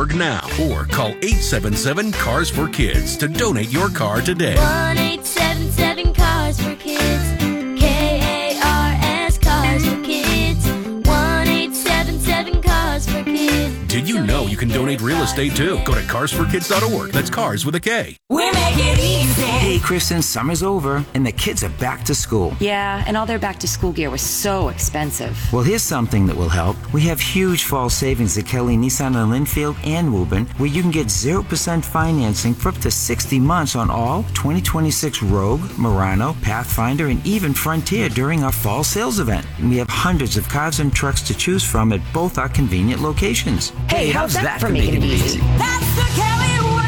cars4kids.org now or call 877-CARS4KIDS to donate your car today. 1-877-CARS4KIDS. KARS Cars for Kids. 1-877-CARS4KIDS. Did you know you can donate real estate too? Go to cars4kids.org. That's cars with a K. We make it easy. Hey, Kristen, summer's over and the kids are back to school. Yeah, and all their back-to-school gear was so expensive. Well, here's something that will help. We have huge fall savings at Kelly Nissan in Linfield and Woburn, where you can get 0% financing for up to 60 months on all 2026 Rogue, Murano, Pathfinder, and even Frontier during our fall sales event. And we have hundreds of cars and trucks to choose from at both our convenient locations. Hey, how's that for making it easy? That's the Kelly way.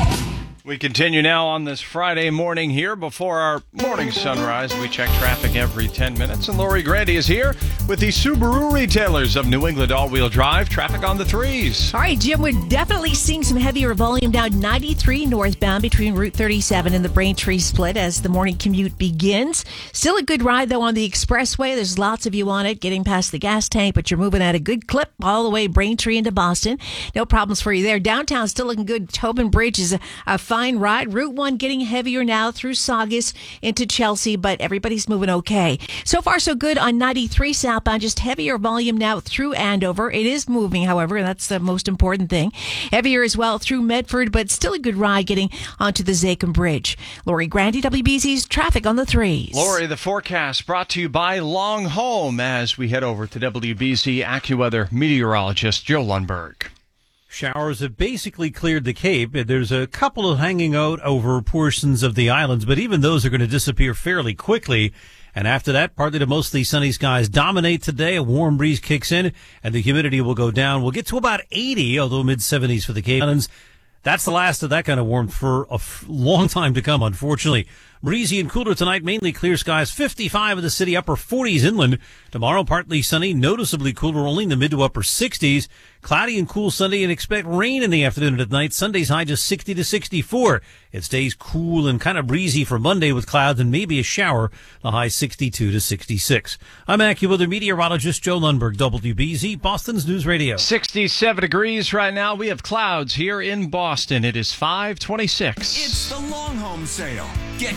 We continue now on this Friday morning here. Before our morning sunrise, we check traffic every 10 minutes. And Lori Grandy is here with the Subaru retailers of New England all-wheel drive. Traffic on the threes. All right, Jim, we're definitely seeing some heavier volume down 93 northbound between Route 37 and the Braintree split as the morning commute begins. Still a good ride, though, on the expressway. There's lots of you on it getting past the gas tank, but you're moving at a good clip all the way Braintree into Boston. No problems for you there. Downtown still looking good. Tobin Bridge is a fine ride. Route 1 getting heavier now through Saugus into Chelsea, but everybody's moving okay. So far, so good on 93 southbound. Just heavier volume now through Andover. It is moving, however, and that's the most important thing. Heavier as well through Medford, but still a good ride getting onto the Zachem Bridge. Lori Grandy, WBZ's Traffic on the Threes. Lori, the forecast brought to you by Long Home as we head over to WBZ AccuWeather meteorologist Joe Lundberg. Showers have basically cleared the Cape. There's a couple of hanging out over portions of the islands, but even those are going to disappear fairly quickly. And after that, partly to mostly sunny skies dominate today. A warm breeze kicks in, and the humidity will go down. We'll get to about 80, although mid-70s for the Cape Islands. That's the last of that kind of warmth for a long time to come, unfortunately. Breezy and cooler tonight, mainly clear skies, 55 in the city, upper 40s inland. Tomorrow, partly sunny, noticeably cooler, only in the mid to upper 60s. Cloudy and cool Sunday, and expect rain in the afternoon and at night. Sunday's high just 60 to 64. It stays cool and kind of breezy for Monday with clouds and maybe a shower, the high 62 to 66. I'm AccuWeather meteorologist Joe Lundberg, WBZ, Boston's News Radio. 67 degrees right now. We have clouds here in Boston. It is 5:26. It's the Long Home Sale. Get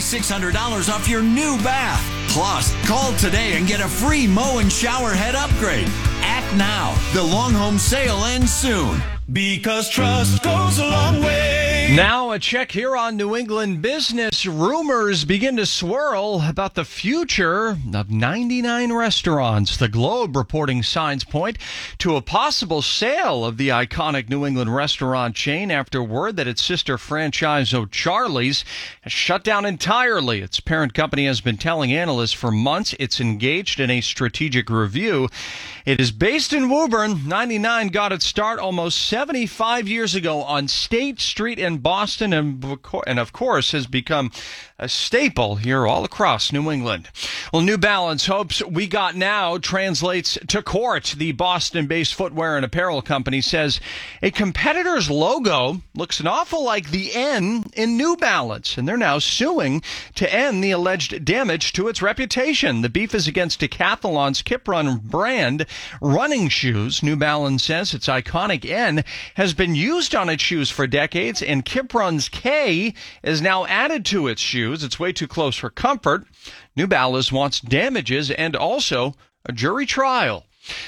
$2,600 off your new bath. Plus, call today and get a free mow and shower head upgrade. Act now. The Long Home Sale ends soon. Because trust goes a long way. Now a check here on New England business. Rumors begin to swirl about the future of 99 restaurants. The Globe reporting signs point to a possible sale of the iconic New England restaurant chain after word that its sister franchise O'Charlie's has shut down entirely. Its parent company has been telling analysts for months it's engaged in a strategic review. It is based in Woburn. 99 got its start almost 75 years ago on State Street in Boston and of course has become a staple here all across New England. Well, New Balance hopes We Got Now translates to court. The Boston-based footwear and apparel company says a competitor's logo looks an awful like the N in New Balance, and they're now suing to end the alleged damage to its reputation. The beef is against Decathlon's Kip Run brand running shoes. New Balance says its iconic N has been used on its shoes for decades, and Kip Run's K is now added to its shoes. It's way too close for comfort. New Balance wants damages and also a jury trial.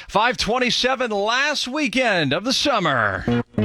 5:27, last weekend of the summer.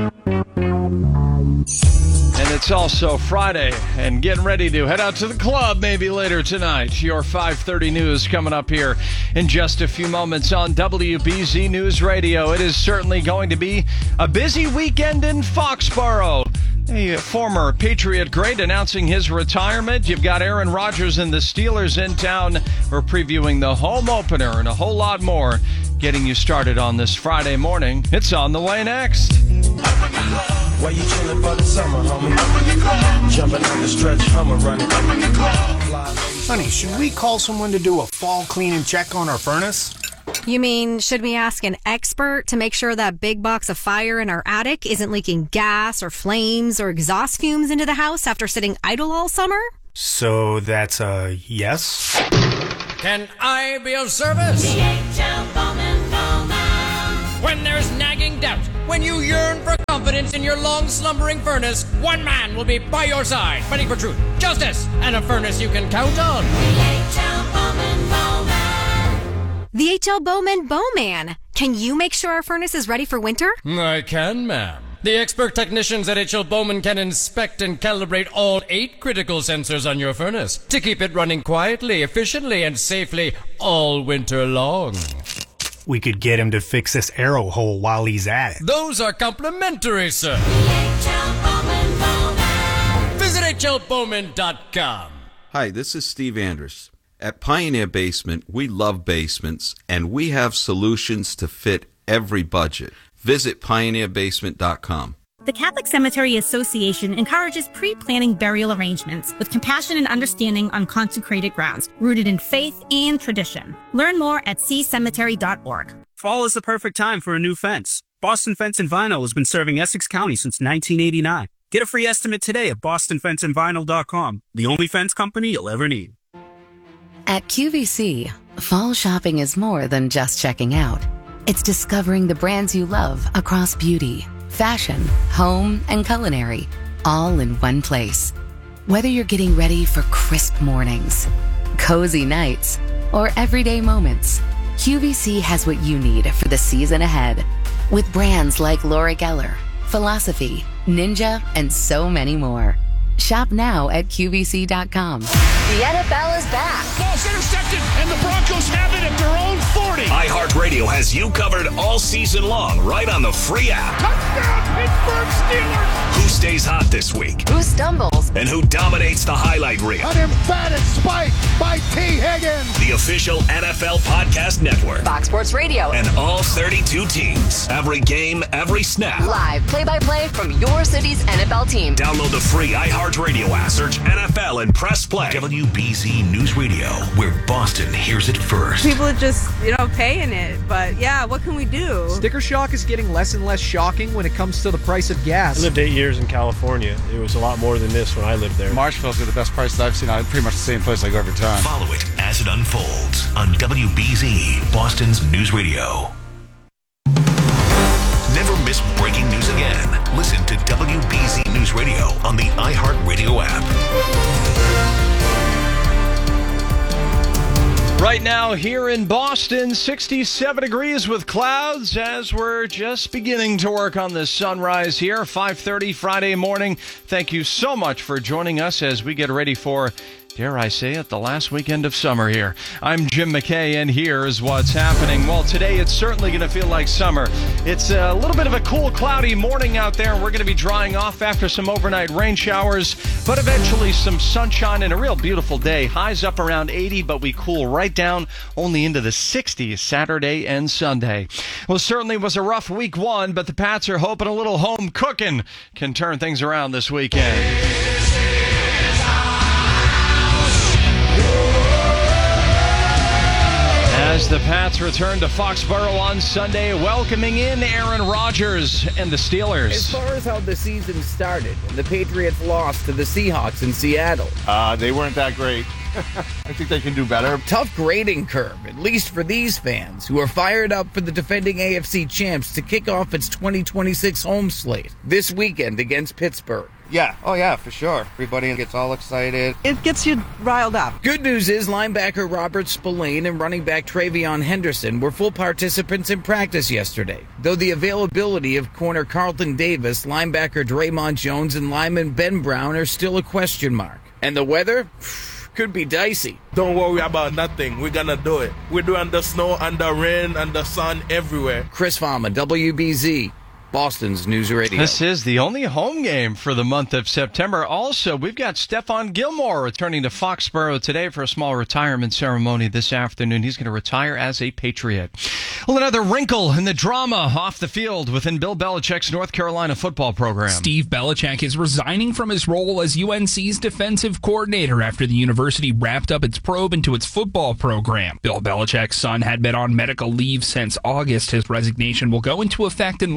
And it's also Friday, and getting ready to head out to the club maybe later tonight. Your 5:30 news coming up here in just a few moments on WBZ News Radio. It is certainly going to be a busy weekend in Foxborough. A former Patriot great announcing his retirement. You've got Aaron Rodgers and the Steelers in town. We're previewing the home opener and a whole lot more. Getting you started on this Friday morning. It's on the way next. Why you chillin' for the summer, homie? Jumping on the stretch, Hummer running. Honey, should we call someone to do a fall clean and check on our furnace? You mean, should we ask an expert to make sure that big box of fire in our attic isn't leaking gas or flames or exhaust fumes into the house after sitting idle all summer? So that's a yes? Can I be of service? DHL Bowman. When there's nagging doubt, when you yearn for confidence in your long-slumbering furnace, one man will be by your side, fighting for truth, justice, and a furnace you can count on. The H.L. Bowman Bowman. Can you make sure our furnace is ready for winter? I can, ma'am. The expert technicians at H.L. Bowman can inspect and calibrate all 8 critical sensors on your furnace to keep it running quietly, efficiently, and safely all winter long. We could get him to fix this arrow hole while he's at it. Those are complimentary, sir. Visit hlbowman.com. Hi, this is Steve Andrus. At Pioneer Basement, we love basements, and we have solutions to fit every budget. Visit pioneerbasement.com. The Catholic Cemetery Association encourages pre-planning burial arrangements with compassion and understanding on consecrated grounds, rooted in faith and tradition. Learn more at ccemetery.org. Fall is the perfect time for a new fence. Boston Fence and Vinyl has been serving Essex County since 1989. Get a free estimate today at bostonfenceandvinyl.com, the only fence company you'll ever need. At QVC, fall shopping is more than just checking out. It's discovering the brands you love across beauty, fashion, home, and culinary, all in one place. Whether you're getting ready for crisp mornings, cozy nights, or everyday moments, QVC has what you need for the season ahead. With brands like Laura Geller, Philosophy, Ninja, and so many more. Shop now at QVC.com. The NFL is back. Ball's intercepted, and the Broncos have it at their own 40. iHeartRadio has you covered all season long, right on the free app. Touchdown, Pittsburgh Steelers. Who stays hot this week? Who stumbles? And who dominates the highlight reel? An emphatic spike by T. Higgins. The official NFL podcast network. Fox Sports Radio. And all 32 teams. Every game, every snap. Live play-by-play from your city's NFL team. Download the free iHeartRadio app. Search NFL and press play. WBZ News Radio, where Boston hears it first. People are just, paying it. But yeah, what can we do? Sticker shock is getting less and less shocking when it comes to the price of gas. I lived 8 years in California. It was a lot more than this when I lived there. Marshville's got the best prices I've seen. Pretty much the same place I go every time. Follow it as it unfolds on WBZ, Boston's News Radio. Never miss breaking news again. Listen to WBZ News Radio on the iHeartRadio app. Right now here in Boston, 67 degrees with clouds as we're just beginning to work on the sunrise here. 5:30 Friday morning. Thank you so much for joining us as we get ready for, dare I say it, the last weekend of summer here. I'm Jim McKay, and here's what's happening. Well, today it's certainly going to feel like summer. It's a little bit of a cool, cloudy morning out there, and we're going to be drying off after some overnight rain showers, but eventually some sunshine and a real beautiful day. Highs up around 80, but we cool right down only into the 60s Saturday and Sunday. Well, certainly was a rough week one, but the Pats are hoping a little home cooking can turn things around this weekend. As the Pats return to Foxborough on Sunday, welcoming in Aaron Rodgers and the Steelers. As far as how the season started, the Patriots lost to the Seahawks in Seattle. They weren't that great. I think they can do better. Tough grading curve, at least for these fans, who are fired up for the defending AFC champs to kick off its 2026 home slate this weekend against Pittsburgh. Yeah. Oh, yeah, for sure. Everybody gets all excited. It gets you riled up. Good news is linebacker Robert Spillane and running back Travion Henderson were full participants in practice yesterday, though the availability of corner Carlton Davis, linebacker Draymond Jones, and lineman Ben Brown are still a question mark. And the weather? Could be dicey. Don't worry about nothing. We're gonna do it. We're doing the snow and the rain and the sun everywhere. Chris Farmer, WBZ, Boston's News Radio. This is the only home game for the month of September. Also, we've got Stephon Gilmore returning to Foxborough today for a small retirement ceremony this afternoon. He's going to retire as a Patriot. Well, another wrinkle in the drama off the field within Bill Belichick's North Carolina football program. Steve Belichick is resigning from his role as UNC's defensive coordinator after the university wrapped up its probe into its football program. Bill Belichick's son had been on medical leave since August. His resignation will go into effect in late October.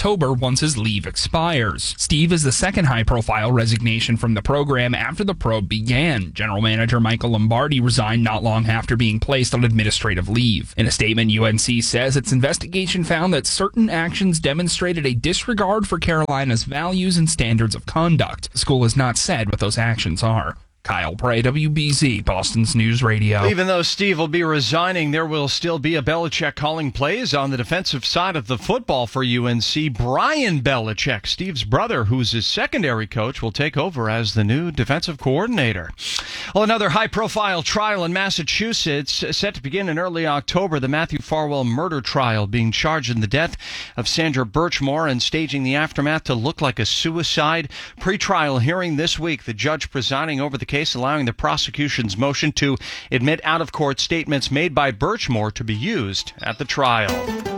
October once his leave expires. Steve is the second high-profile resignation from the program after the probe began. General Manager Michael Lombardi resigned not long after being placed on administrative leave. In a statement, UNC says its investigation found that certain actions demonstrated a disregard for Carolina's values and standards of conduct. The school has not said what those actions are. Kyle Prey, WBZ, Boston's News Radio. Even though Steve will be resigning, there will still be a Belichick calling plays on the defensive side of the football for UNC. Brian Belichick, Steve's brother, who's his secondary coach, will take over as the new defensive coordinator. Well, another high-profile trial in Massachusetts set to begin in early October. The Matthew Farwell murder trial, being charged in the death of Sandra Birchmore and staging the aftermath to look like a suicide. Pre-trial hearing this week. The judge presiding over the case allowing the prosecution's motion to admit out-of-court statements made by Birchmore to be used at the trial.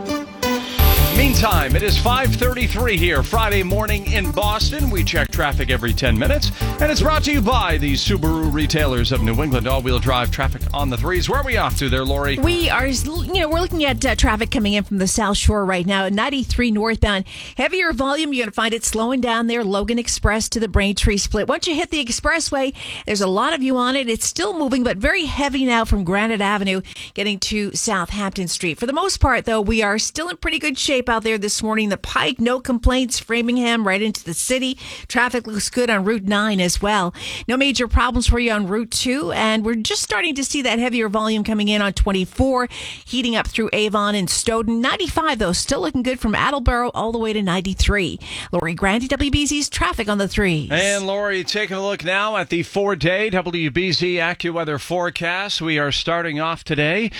Meantime, it is 5:33 here, Friday morning in Boston. We check traffic every 10 minutes, and it's brought to you by the Subaru retailers of New England. All-wheel drive traffic on the threes. Where are we off to there, Lori? We are, we're looking at traffic coming in from the South Shore right now at 93 northbound. Heavier volume, you're going to find it slowing down there, Logan Express to the Braintree split. Once you hit the expressway, there's a lot of you on it. It's still moving, but very heavy now from Granite Avenue getting to Southampton Street. For the most part, though, we are still in pretty good shape out there this morning. The Pike, no complaints. Framingham, right into the city. Traffic looks good on Route 9 as well. No major problems for you on Route 2, and we're just starting to see that heavier volume coming in on 24, heating up through Avon and Stoughton. 95, though, still looking good from Attleboro all the way to 93. Lori Grandi, WBZ's traffic on the threes. And Lori, taking a look now at the 4-day WBZ AccuWeather forecast. We are starting off today.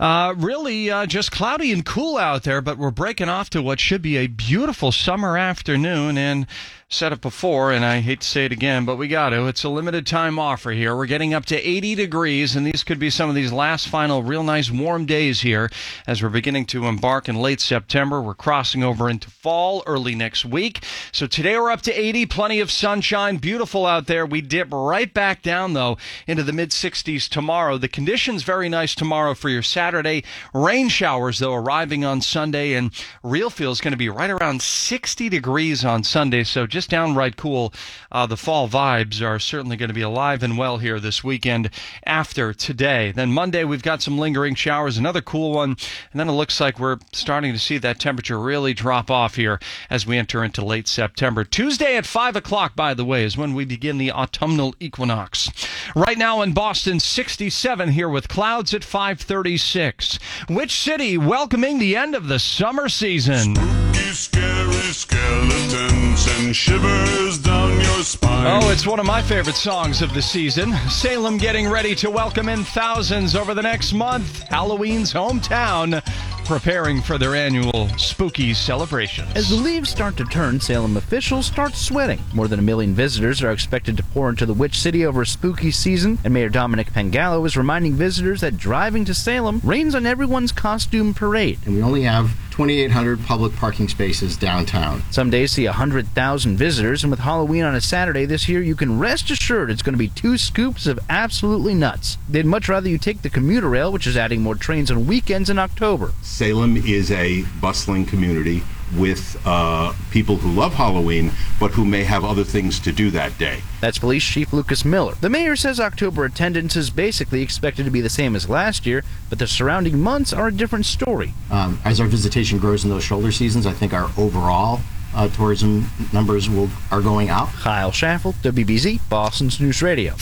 Really just cloudy and cool out there, but we're breaking off to what should be a beautiful summer afternoon. And said it before, and I hate to say it again, but we got to. It's a limited time offer here. We're getting up to 80 degrees, and these could be some of these last final real nice warm days here as we're beginning to embark in late September. We're crossing over into fall early next week. So today we're up to 80, plenty of sunshine, beautiful out there. We dip right back down, though, into the mid-60s tomorrow. The conditions very nice tomorrow for your Saturday. Rain showers, though, arriving on Sunday, and real feel is going to be right around 60 degrees on Sunday, so just downright cool. The fall vibes are certainly going to be alive and well here this weekend after today. Then Monday, we've got some lingering showers, another cool one, and then it looks like we're starting to see that temperature really drop off here as we enter into late September. Tuesday at 5 o'clock, by the way, is when we begin the autumnal equinox. Right now in Boston, 67 here with clouds at 5:36. Which city welcoming the end of the summer season? Spooky, scary skeletons and shivers down your spine. Oh, it's one of my favorite songs of the season. Salem getting ready to welcome in thousands over the next month. Halloween's hometown, preparing for their annual spooky celebrations. As the leaves start to turn, Salem officials start sweating. More than 1 million visitors are expected to pour into the Witch City over a spooky season, and Mayor Dominic Pengallo is reminding visitors that driving to Salem rains on everyone's costume parade. And we only have 2,800 public parking spaces downtown. Some days see 100,000 visitors, and with Halloween on a Saturday this year, you can rest assured it's going to be 2 scoops of absolutely nuts. They'd much rather you take the commuter rail, which is adding more trains on weekends in October. Salem is a bustling community with people who love Halloween, but who may have other things to do that day. That's Police Chief Lucas Miller. The mayor says October attendance is basically expected to be the same as last year, but the surrounding months are a different story. As our visitation grows in those shoulder seasons, I think our overall tourism numbers are going up. Kyle Schaffel, WBZ, Boston's News Radio.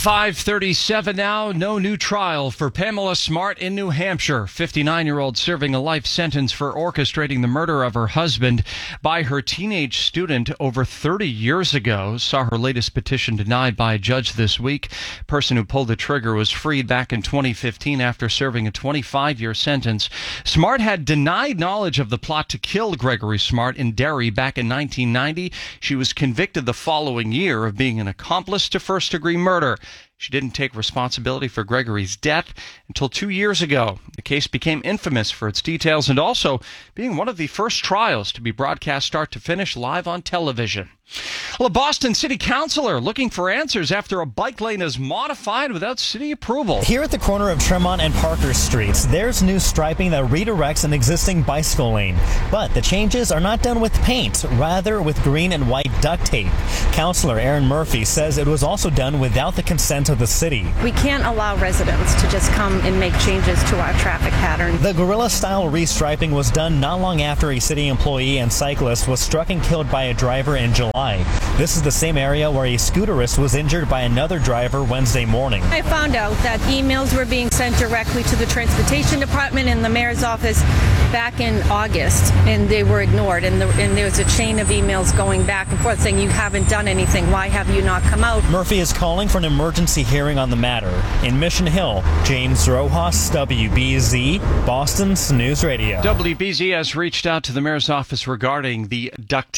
5:37 now. No new trial for Pamela Smart in New Hampshire. 59-year-old serving a life sentence for orchestrating the murder of her husband by her teenage student over 30 years ago. Saw her latest petition denied by a judge this week. Person who pulled the trigger was freed back in 2015 after serving a 25-year sentence. Smart had denied knowledge of the plot to kill Gregory Smart in Derry back in 1990. She was convicted the following year of being an accomplice to first-degree murder. She didn't take responsibility for Gregory's death until 2 years ago. The case became infamous for its details and also being one of the first trials to be broadcast start to finish live on television. Well, a Boston City Councilor looking for answers after a bike lane is modified without city approval. Here at the corner of Tremont and Parker Streets, there's new striping that redirects an existing bicycle lane. But the changes are not done with paint, rather with green and white duct tape. Councilor Aaron Murphy says it was also done without the consent of the city. We can't allow residents to just come and make changes to our traffic pattern. The guerrilla-style restriping was done not long after a city employee and cyclist was struck and killed by a driver in July. This is the same area where a scooterist was injured by another driver Wednesday morning. I found out that emails were being sent directly to the Transportation Department and the mayor's office back in August, and they were ignored. And there was a chain of emails going back and forth saying, you haven't done anything. Why have you not come out? Murphy is calling for an emergency hearing on the matter. In Mission Hill, James Rojas, WBZ, Boston's News Radio. WBZ has reached out to the mayor's office regarding the duct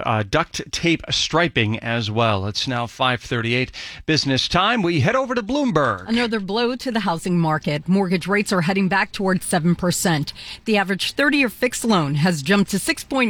tape striping as well. It's now 5:38 business time. We head over to Bloomberg. Another blow to the housing market. Mortgage rates are heading back towards 7%. The average 30-year fixed loan has jumped to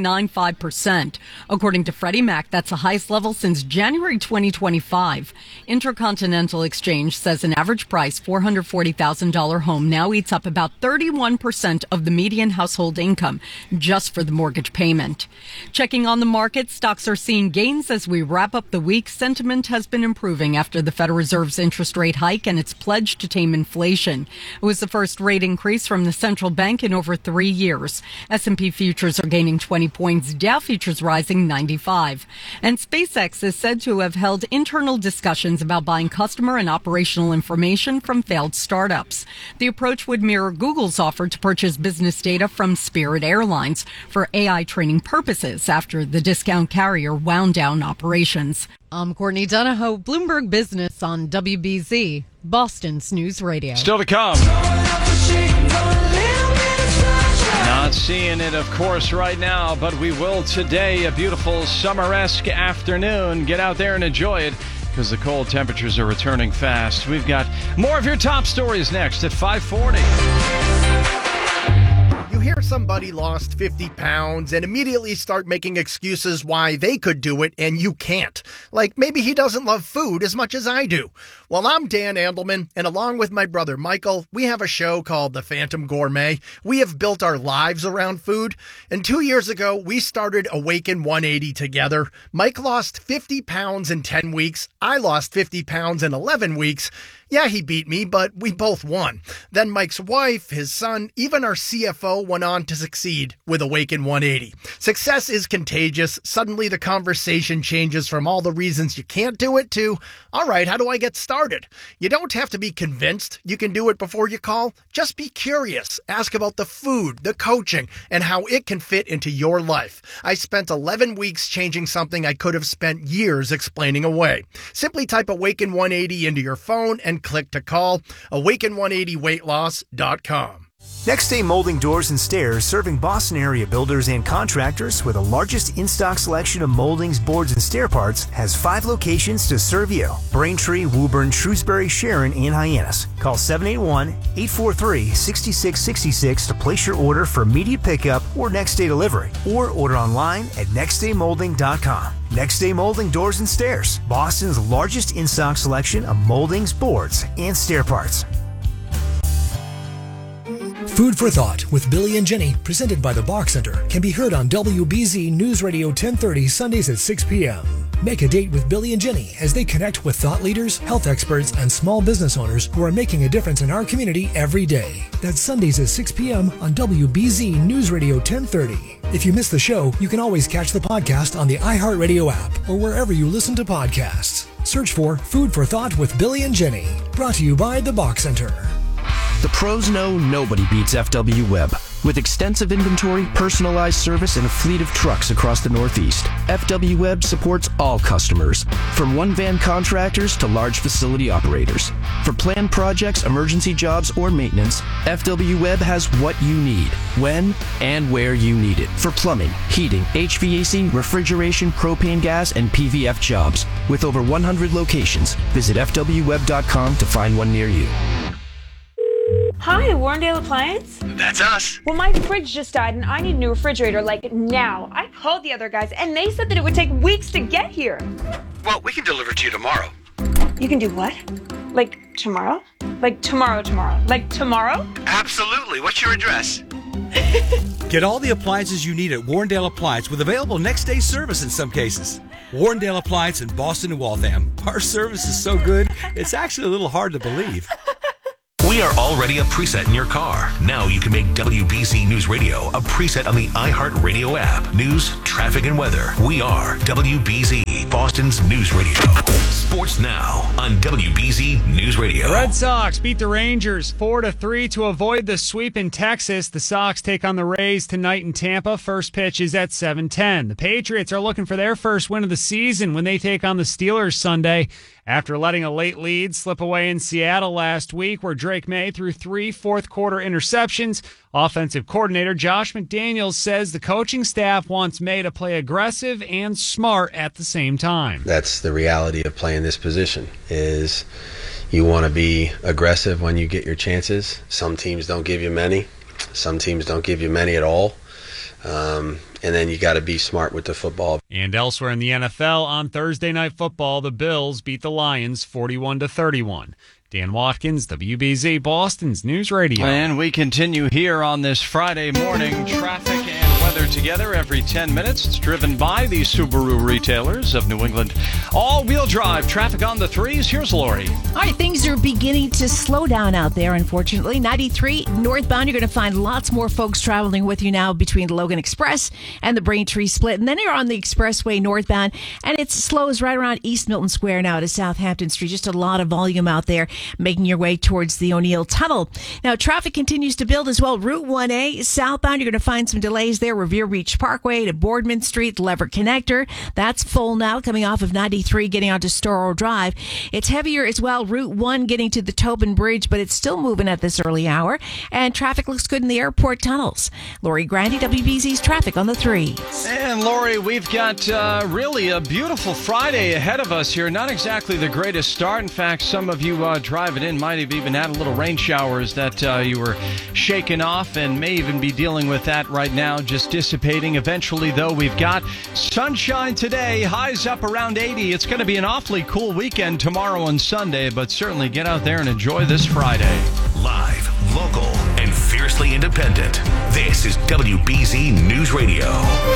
6.95%. According to Freddie Mac, that's the highest level since January 2025. Intercontinental Exchange says an average price $440,000 home now eats up about 31% of the median household income just for the mortgage payment. Checking on the market, stocks are seeing gains as we wrap up the week. Sentiment has been improving after the Federal Reserve's interest rate hike and its pledge to tame inflation. It was the first rate increase from the central bank in over 3 years. S&P futures are gaining 20 points, Dow futures rising 95. And SpaceX is said to have held internal discussions about buying customer and operational information from failed startups. The approach would mirror Google's offer to purchase business data from Spirit Airlines for AI training purposes after the discount carrier wound down operations. I'm Courtney Donahoe, Bloomberg Business on WBZ, Boston's News Radio. Still to come. Not seeing it, of course, right now, but we will today. A beautiful summer-esque afternoon. Get out there and enjoy it, because the cold temperatures are returning fast. We've got more of your top stories next at 5:40. You hear somebody lost 50 pounds and immediately start making excuses why they could do it and you can't. Like maybe he doesn't love food as much as I do. Well, I'm Dan Andelman, and along with my brother Michael, we have a show called The Phantom Gourmet. We have built our lives around food, and 2 years ago, we started Awaken 180 together. Mike lost 50 pounds in 10 weeks. I lost 50 pounds in 11 weeks. Yeah, he beat me, but we both won. Then Mike's wife, his son, even our CFO went on to succeed with Awaken 180. Success is contagious. Suddenly the conversation changes from all the reasons you can't do it to, all right, how do I get started? You don't have to be convinced you can do it before you call. Just be curious. Ask about the food, the coaching, and how it can fit into your life. I spent 11 weeks changing something I could have spent years explaining away. Simply type Awaken 180 into your phone and click to call. Awaken180weightloss.com. Next Day Molding Doors and Stairs, serving Boston area builders and contractors with the largest in-stock selection of moldings, boards, and stair parts, has 5 locations to serve you. Braintree, Woburn, Shrewsbury, Sharon, and Hyannis. Call 781-843-6666 to place your order for immediate pickup or next day delivery, or order online at nextdaymolding.com. Next Day Molding Doors and Stairs, Boston's largest in-stock selection of moldings, boards, and stair parts. Food for Thought with Billy and Jenny, presented by the Bach Center, can be heard on WBZ News Radio 1030 Sundays at 6 p.m. Make a date with Billy and Jenny as they connect with thought leaders, health experts, and small business owners who are making a difference in our community every day. That's Sundays at 6 p.m. on WBZ News Radio 1030. If you miss the show, you can always catch the podcast on the iHeartRadio app or wherever you listen to podcasts. Search for Food for Thought with Billy and Jenny. Brought to you by the Bach Center. The pros know nobody beats FW Web. With extensive inventory, personalized service, and a fleet of trucks across the Northeast, FW Web supports all customers, from one-van contractors to large facility operators. For planned projects, emergency jobs, or maintenance, FW Web has what you need, when and where you need it. For plumbing, heating, HVAC, refrigeration, propane gas, and PVF jobs. With over 100 locations, visit FWWeb.com to find one near you. Hi, Warrendale Appliance? That's us. Well, my fridge just died and I need a new refrigerator, like now. I called the other guys and they said that it would take weeks to get here. Well, we can deliver to you tomorrow. You can do what? Like tomorrow? Like tomorrow? Like tomorrow? Absolutely. What's your address? Get all the appliances you need at Warrendale Appliance with available next-day service in some cases. Warrendale Appliance in Boston and Waltham. Our service is so good, it's actually a little hard to believe. We are already a preset in your car. Now you can make WBZ News Radio a preset on the iHeartRadio app. News, traffic, and weather. We are WBZ, Boston's News Radio. Sports now on WBZ News Radio. The Red Sox beat the Rangers 4-3 to avoid the sweep in Texas. The Sox take on the Rays tonight in Tampa. First pitch is at 7:10. The Patriots are looking for their first win of the season when they take on the Steelers Sunday. After letting a late lead slip away in Seattle last week, where Drake May threw 3 fourth-quarter interceptions, offensive coordinator Josh McDaniels says the coaching staff wants May to play aggressive and smart at the same time. That's the reality of playing this position, is you want to be aggressive when you get your chances. Some teams don't give you many. Some teams don't give you many at all. And then you got to be smart with the football. And elsewhere in the NFL, on Thursday Night Football, the Bills beat the Lions 41-31. Dan Watkins, WBZ, Boston's News Radio. And we continue here on this Friday morning. Traffic and weather together every 10 minutes. It's driven by the Subaru retailers of New England. All-wheel drive traffic on the threes. Here's Lori. All right, things are beginning to slow down out there, unfortunately. 93 northbound, you're going to find lots more folks traveling with you now between Logan Express and the Braintree Split. And then you're on the expressway northbound, and it slows right around East Milton Square now to Southampton Street. Just a lot of volume out there, making your way towards the O'Neill Tunnel. Now, traffic continues to build as well. Route 1A, southbound, you're going to find some delays there. Revere Beach Parkway to Boardman Street, Lever Connector. That's full now, coming off of 93, getting onto Storrow Drive. It's heavier as well. Route 1 getting to the Tobin Bridge, but it's still moving at this early hour. And traffic looks good in the airport tunnels. Lori Grandy, WBZ's traffic on the threes. And Lori, we've got really a beautiful Friday ahead of us here. Not exactly the greatest start. In fact, some of you driving in might have even had a little rain showers that you were shaking off and may even be dealing with that right now, just dissipating. Eventually, though, we've got sunshine today, highs up around 80. It's going to be an awfully cool weekend tomorrow and Sunday, but certainly get out there and enjoy this Friday. Live, local, and fiercely independent. This is WBZ News Radio.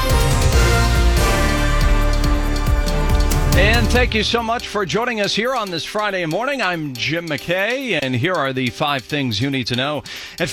And thank you so much for joining us here on this Friday morning. I'm Jim McKay, and here are the 5 things you need to know. At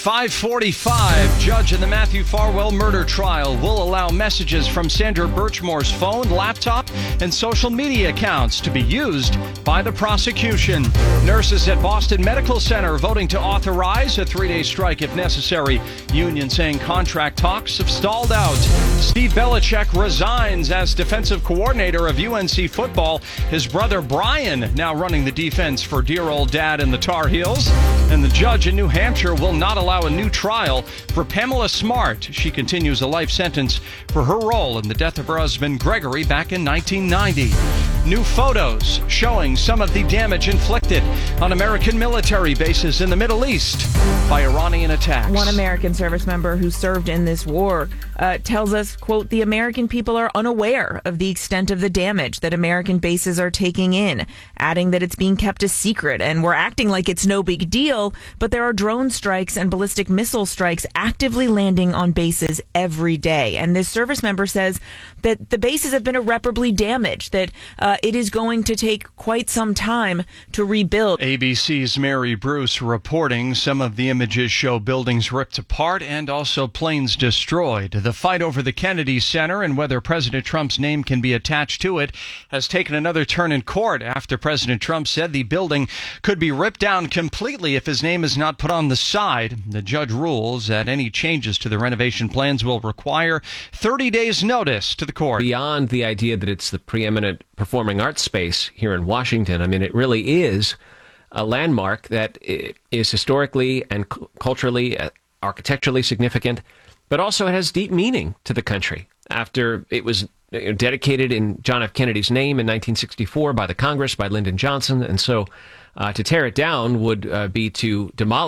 5:45, judge in the Matthew Farwell murder trial will allow messages from Sandra Birchmore's phone, laptop, and social media accounts to be used by the prosecution. Nurses at Boston Medical Center voting to authorize a 3-day strike if necessary. Union saying contract talks have stalled out. Steve Belichick resigns as defensive coordinator of UNC football. His brother Brian now running the defense for dear old dad and the Tar Heels. And the judge in New Hampshire will not allow a new trial for Pamela Smart. She continues a life sentence for her role in the death of her husband Gregory back in 1990. New photos showing some of the damage inflicted on American military bases in the Middle East by Iranian attacks. One American service member who served in this war tells us, quote, the American people are unaware of the extent of the damage that American bases are taking in, adding that it's being kept a secret and we're acting like it's no big deal, but there are drone strikes and ballistic missile strikes actively landing on bases every day. And this service member says that the bases have been irreparably damaged, that it is going to take quite some time to rebuild. ABC's Mary Bruce reporting some of the images show buildings ripped apart and also planes destroyed. The fight over the Kennedy Center and whether President Trump's name can be attached to it has taken another turn in court after President Trump said the building could be ripped down completely if his name is not put on the side. The judge rules that any changes to the renovation plans will require 30 days notice to the court. Beyond the idea that it's the preeminent performing arts space here in Washington, I mean, it really is a landmark that is historically and culturally, architecturally significant, but also it has deep meaning to the country. After it was dedicated in John F. Kennedy's name in 1964 by the Congress, by Lyndon Johnson, and so to tear it down would be to demolish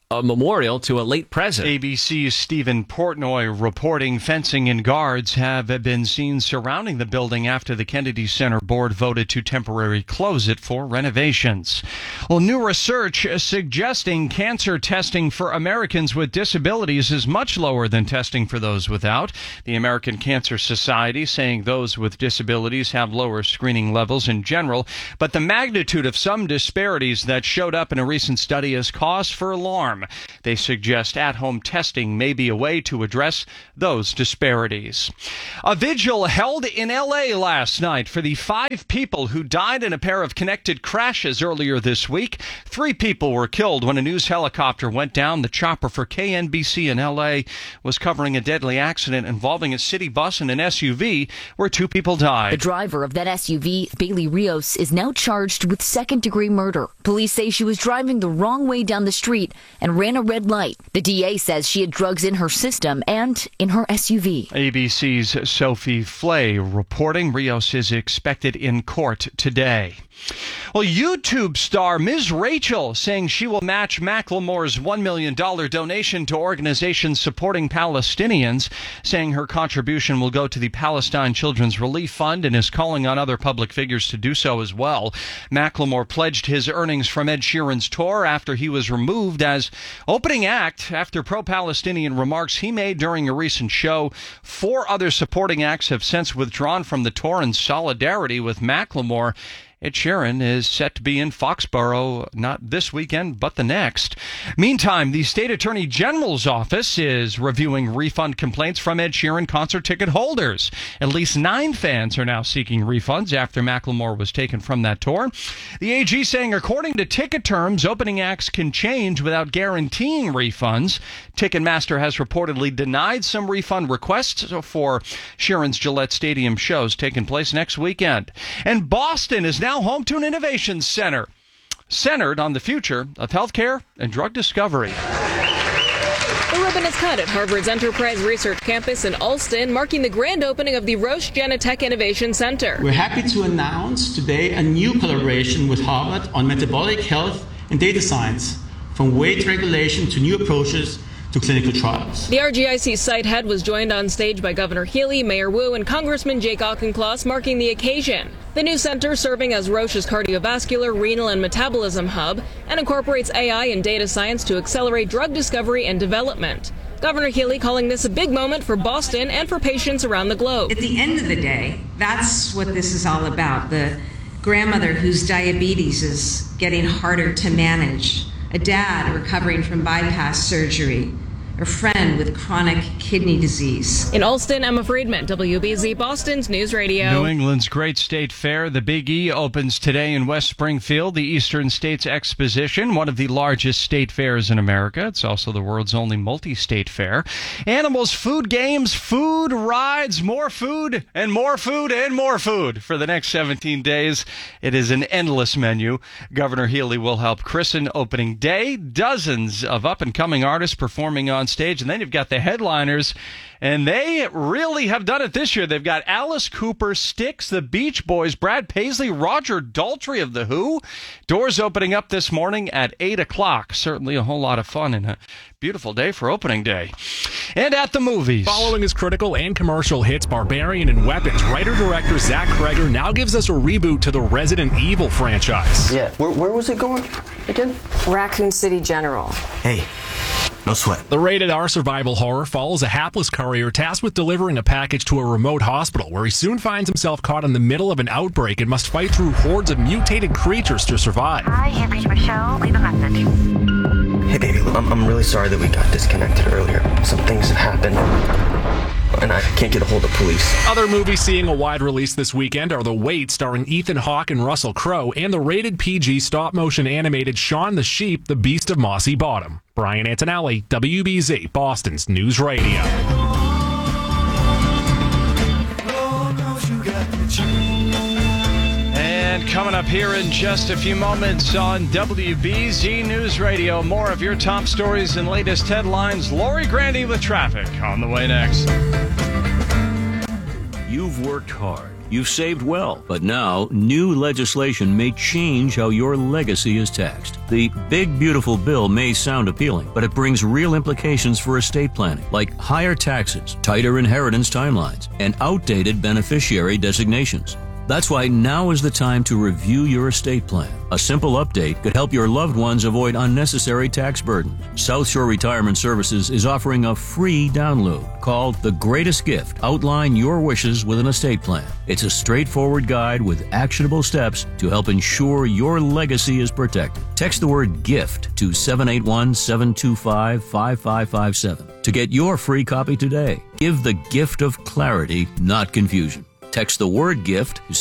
a memorial to a late president. ABC's Stephen Portnoy reporting fencing and guards have been seen surrounding the building after the Kennedy Center board voted to temporarily close it for renovations. Well, new research suggesting cancer testing for Americans with disabilities is much lower than testing for those without. The American Cancer Society saying those with disabilities have lower screening levels in general, but the magnitude of some disparities that showed up in a recent study is cause for alarm. They suggest at-home testing may be a way to address those disparities. A vigil held in L.A. last night for the 5 people who died in a pair of connected crashes earlier this week. 3 people were killed when a news helicopter went down. The chopper for KNBC in L.A. was covering a deadly accident involving a city bus and an SUV where 2 people died. The driver of that SUV, Bailey Rios, is now charged with second-degree murder. Police say she was driving the wrong way down the street and ran a red light. The DA says she had drugs in her system and in her SUV. ABC's Sophie Flay reporting. Rios is expected in court today. Well, YouTube star Ms. Rachel saying she will match Macklemore's $1 million donation to organizations supporting Palestinians, saying her contribution will go to the Palestine Children's Relief Fund and is calling on other public figures to do so as well. Macklemore pledged his earnings from Ed Sheeran's tour after he was removed as opening act after pro-Palestinian remarks he made during a recent show. 4 other supporting acts have since withdrawn from the tour in solidarity with Macklemore. Ed Sheeran is set to be in Foxborough not this weekend, but the next. Meantime, the State Attorney General's office is reviewing refund complaints from Ed Sheeran concert ticket holders. At least 9 fans are now seeking refunds after Macklemore was taken from that tour. The AG saying, according to ticket terms, opening acts can change without guaranteeing refunds. Ticketmaster has reportedly denied some refund requests for Sheeran's Gillette Stadium shows taking place next weekend. And Boston is now home to an innovation center centered on the future of healthcare and drug discovery. The ribbon is cut at Harvard's Enterprise Research Campus in Allston, marking the grand opening of the Roche Genentech Innovation Center. We're happy to announce today a new collaboration with Harvard on metabolic health and data science, from weight regulation to new approaches to clinical trials. The RGIC site head was joined on stage by Governor Healy, Mayor Wu, and Congressman Jake Auchincloss, marking the occasion. The new center, serving as Roche's cardiovascular, renal, and metabolism hub, and incorporates AI and data science to accelerate drug discovery and development. Governor Healy calling this a big moment for Boston and for patients around the globe. At the end of the day, that's what this is all about. The grandmother whose diabetes is getting harder to manage, a dad recovering from bypass surgery, a friend with chronic kidney disease. In Allston, Emma Friedman, WBZ Boston's News Radio. New England's Great State Fair, the Big E, opens today in West Springfield. The Eastern States Exposition, one of the largest state fairs in America. It's also the world's only multi-state fair. Animals, food, games, food, rides, more food, and more food, and more food. For the next 17 days, it is an endless menu. Governor Healy will help christen opening day. Dozens of up-and-coming artists performing on stage, and then you've got the headliners, and they really have done it this year. They've got Alice Cooper, Styx, the Beach Boys, Brad Paisley, Roger Daltrey of The Who. Doors opening up this morning at 8 o'clock. Certainly a whole lot of fun and a beautiful day for opening day. And at the movies. Following his critical and commercial hits Barbarian and Weapons, writer-director Zach Kreger now gives us a reboot to the Resident Evil franchise. Yeah, where was it going again? Raccoon City General. Hey. No sweat. The rated-R survival horror follows a hapless courier tasked with delivering a package to a remote hospital, where he soon finds himself caught in the middle of an outbreak and must fight through hordes of mutated creatures to survive. Hi, you've reached Michelle. Leave a message. Hey, baby, I'm really sorry that we got disconnected earlier. Some things have happened, and I can't get a hold of police. Other movies seeing a wide release this weekend are The Wait, starring Ethan Hawke and Russell Crowe, and the rated PG stop-motion animated Shaun the Sheep, The Beast of Mossy Bottom. Brian Antonelli, WBZ, Boston's News Radio. And coming up here in just a few moments on WBZ News Radio, more of your top stories and latest headlines. Lori Grandy with traffic on the way next. You've worked hard. You've saved well, but now new legislation may change how your legacy is taxed. The big, beautiful bill may sound appealing, but it brings real implications for estate planning, like higher taxes, tighter inheritance timelines, and outdated beneficiary designations. That's why now is the time to review your estate plan. A simple update could help your loved ones avoid unnecessary tax burdens. South Shore Retirement Services is offering a free download called The Greatest Gift. Outline your wishes with an estate plan. It's a straightforward guide with actionable steps to help ensure your legacy is protected. Text the word GIFT to 781-725-5557 to get your free copy today. Give the gift of clarity, not confusion. Text the word GIFT to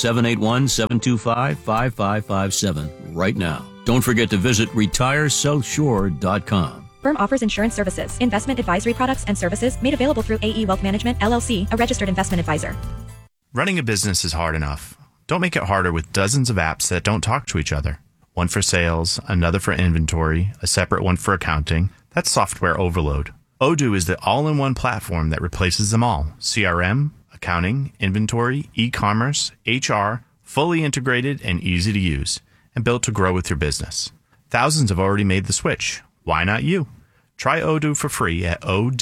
781-725-5557 right now. Don't forget to visit retiresouthshore.com. Firm offers insurance services, investment advisory products and services made available through AE Wealth Management, LLC, a registered investment advisor. Running a business is hard enough. Don't make it harder with dozens of apps that don't talk to each other. One for sales, another for inventory, a separate one for accounting. That's software overload. Odoo is the all-in-one platform that replaces them all. CRM, accounting, inventory, e-commerce, HR, fully integrated and easy to use, and built to grow with your business. Thousands have already made the switch. Why not you? Try Odoo for free at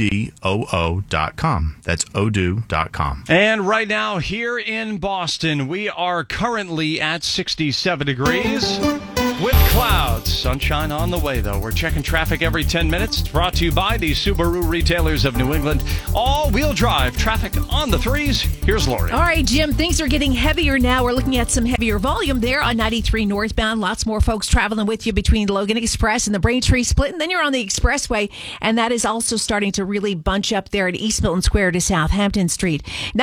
odoo.com. That's odoo.com. And right now here in Boston, we are currently at 67 degrees with clouds. Sunshine on the way, though. We're checking traffic every 10 minutes. It's brought to you by the Subaru retailers of New England. All-wheel drive traffic on the threes. Here's Lori. All right, Jim, things are getting heavier now. We're looking at some heavier volume there on 93 northbound. Lots more folks traveling with you between Logan Express and the Braintree Split. And then you're on the expressway, and that is also starting to really bunch up there at East Milton Square to Southampton Street.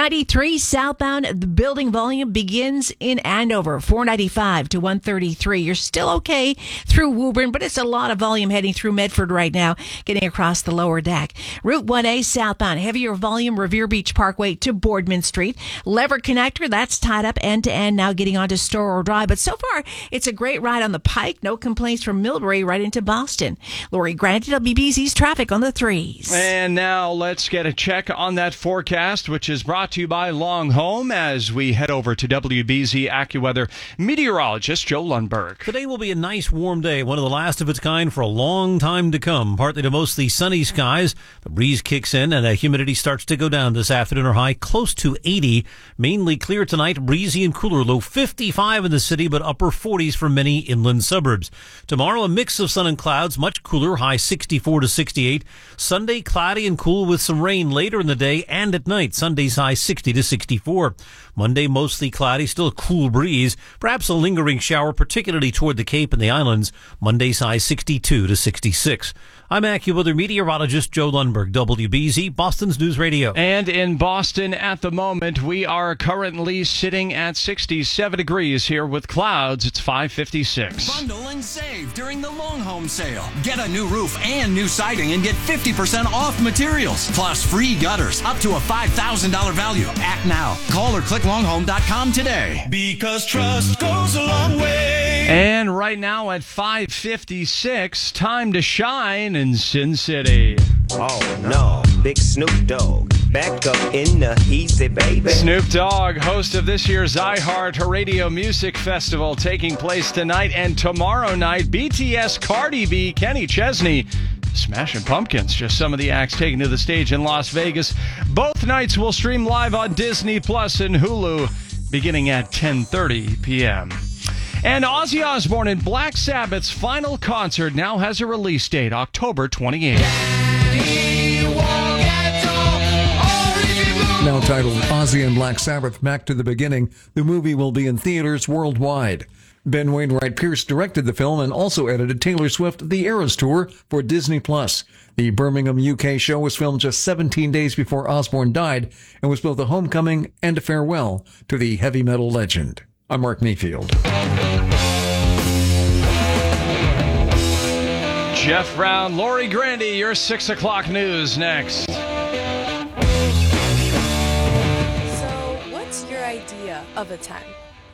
93 southbound, the building volume begins in Andover, 495 to 133. You're still okay through Woburn, but it's a lot of volume heading through Medford right now, getting across the lower deck. Route 1A southbound, heavier volume, Revere Beach Parkway to Boardman Street. Lever Connector, that's tied up end to end, now getting onto Storrow Drive. But so far, it's a great ride on the Pike. No complaints from Millbury right into Boston. Lori Grant, WBZ's traffic on the threes. And now let's get a check on that forecast, which is brought to you by Long Home as we head over to WBZ AccuWeather meteorologist Joe Lundberg. Today will be a nice warm day, one of the last of its kind for a long time to come. Partly to mostly sunny skies. The breeze kicks in and the humidity starts to go down this afternoon, or high close to 80. Mainly clear tonight, breezy and cooler. Low 55 in the city, but upper 40s for many inland suburbs. Tomorrow, a mix of sun and clouds, much cooler, high 64 to 68. Sunday, cloudy and cool with some rain later in the day and at night. Sunday's high 60 to 64. Monday, mostly cloudy, still a cool breeze. Perhaps a lingering shower, particularly toward the Cape and the islands. Monday's high 62 to 66. I'm AccuWeather meteorologist Joe Lundberg, WBZ, Boston's News Radio. And in Boston at the moment, we are currently sitting at 67 degrees here with clouds. It's 5:56. Bundle and save during the Long Home Sale. Get a new roof and new siding and get 50% off materials. Plus free gutters up to a $5,000 value. Act now. Call or click longhome.com today. Because trust goes a long way. And right now at 5:56, time to shine in Sin City. Oh no, Big Snoop Dogg, back up in the easy, baby. Snoop Dogg, host of this year's iHeart Radio Music Festival, taking place tonight and tomorrow night. BTS, Cardi B, Kenny Chesney, Smashing Pumpkins, just some of the acts taken to the stage in Las Vegas. Both nights will stream live on Disney Plus and Hulu beginning at 10:30 p.m. And Ozzy Osbourne and Black Sabbath's final concert now has a release date, October 28th. Now titled Ozzy and Black Sabbath Back to the Beginning, the movie will be in theaters worldwide. Ben Wainwright Pierce directed the film and also edited Taylor Swift The Eras Tour for Disney+. The Birmingham, UK show was filmed just 17 days before Osbourne died and was both a homecoming and a farewell to the heavy metal legend. I'm Mark Mayfield. Jeff Brown, Lori Grandy, your 6 o'clock news next. So, what's your idea of a 10?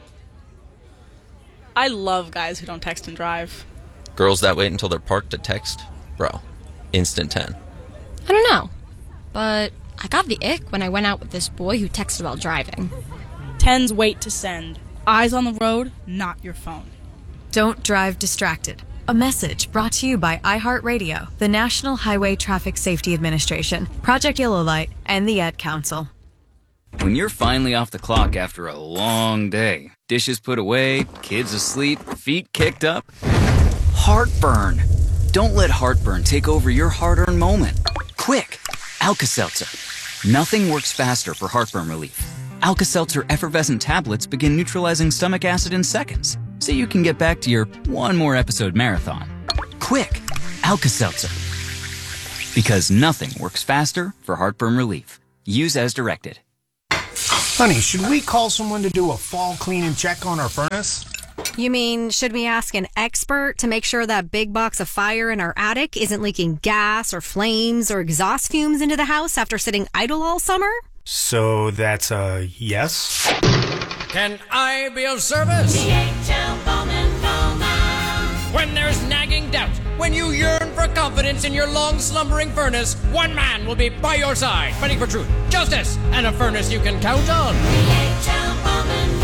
I love guys who don't text and drive. Girls that wait until they're parked to text? Bro, instant 10. I don't know, but I got the ick when I went out with this boy who texted while driving. 10s wait to send. Eyes on the road, not your phone. Don't drive distracted. A message brought to you by iHeartRadio, the National Highway Traffic Safety Administration, Project Yellow Light, and the Ad Council. When you're finally off the clock after a long day, dishes put away, kids asleep, feet kicked up, heartburn. Don't let heartburn take over your hard-earned moment. Quick, Alka-Seltzer. Nothing works faster for heartburn relief. Alka-Seltzer effervescent tablets begin neutralizing stomach acid in seconds, so you can get back to your one more episode marathon. Quick, Alka-Seltzer. Because nothing works faster for heartburn relief. Use as directed. Honey, should we call someone to do a fall clean and check on our furnace? You mean, should we ask an expert to make sure that big box of fire in our attic isn't leaking gas or flames or exhaust fumes into the house after sitting idle all summer? So that's a yes? Can I be of service? DHL Bowman Bowman. When there's nagging doubt, when you yearn for confidence in your long slumbering furnace, one man will be by your side, fighting for truth, justice, and a furnace you can count on. DHL Bowman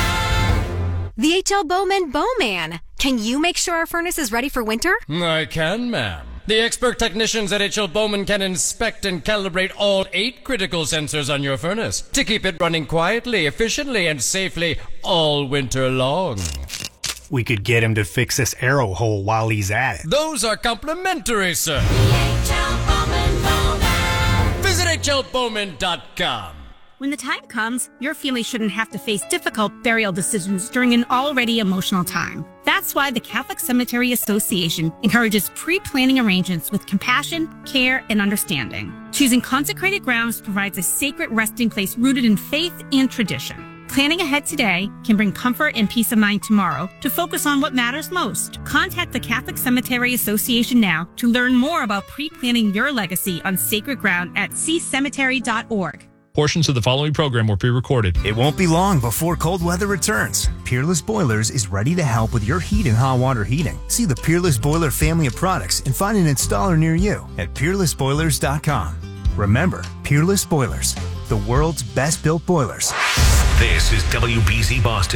Bowman. The HL Bowman Bowman. Can you make sure our furnace is ready for winter? I can, ma'am. The expert technicians at HL Bowman can inspect and calibrate all 8 critical sensors on your furnace to keep it running quietly, efficiently, and safely all winter long. We could get him to fix this arrow hole while he's at it. Those are complimentary, sir. DHL Bowman Bowman. Visit HLBowman.com. When the time comes, your family shouldn't have to face difficult burial decisions during an already emotional time. That's why the Catholic Cemetery Association encourages pre-planning arrangements with compassion, care, and understanding. Choosing consecrated grounds provides a sacred resting place rooted in faith and tradition. Planning ahead today can bring comfort and peace of mind tomorrow to focus on what matters most. Contact the Catholic Cemetery Association now to learn more about pre-planning your legacy on sacred ground at ccemetery.org. Portions of the following program were pre-recorded. It won't be long before cold weather returns. Peerless Boilers is ready to help with your heat and hot water heating. See the Peerless Boiler family of products and find an installer near you at peerlessboilers.com. Remember, Peerless Boilers, the world's best built boilers. This is WBZ Boston,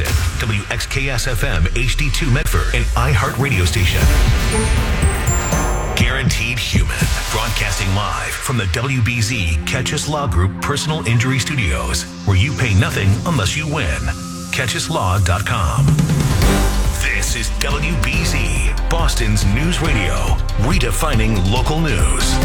WXKS-FM HD2 Medford, and iHeart Radio Station. Guaranteed Human, broadcasting live from the WBZ Catchus Law Group Personal Injury Studios, where you pay nothing unless you win. CatchusLaw.com. This is WBZ, Boston's news radio, redefining local news.